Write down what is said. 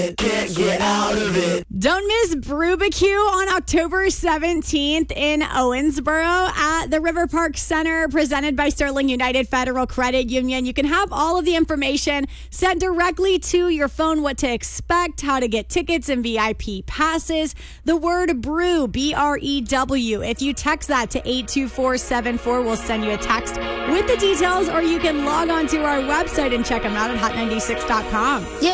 Can't get out of it. Don't miss Brewbecue on October 17th in Owensboro at the River Park Center, presented by Sterling United Federal Credit Union. You can have all of the information sent directly to your phone, what to expect, how to get tickets and VIP passes. The word brew, BREW. If you text that to 82474, we'll send you a text with the details, or you can log on to our website and check them out at hot96.com.